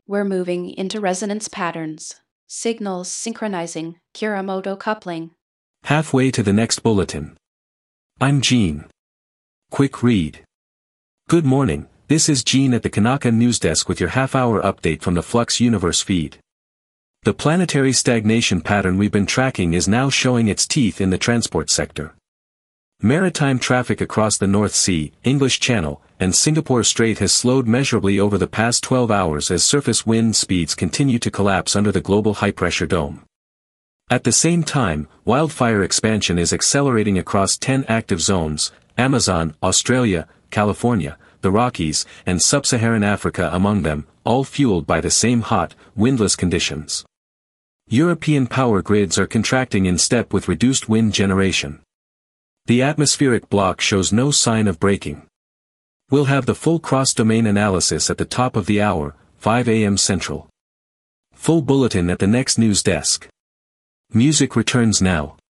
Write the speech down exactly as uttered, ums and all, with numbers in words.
We're moving into resonance patterns, signals synchronizing, Kuramoto coupling. Halfway to the next bulletin. I'm Gene. Quick read. Good morning, this is Gene at the Kanaka News Desk with your half-hour update from the Flux Universe feed. The planetary stagnation pattern we've been tracking is now showing its teeth in the transport sector. Maritime traffic across the North Sea, English Channel, and Singapore Strait has slowed measurably over the past twelve hours as surface wind speeds continue to collapse under the global high-pressure dome. At the same time, wildfire expansion is accelerating across ten active zones: Amazon, Australia, California, the Rockies, and Sub-Saharan Africa among them, all fueled by the same hot, windless conditions. European power grids are contracting in step with reduced wind generation. The atmospheric block shows no sign of breaking. We'll have the full cross-domain analysis at the top of the hour, five a m Central. Full bulletin at the next news desk. Music returns now.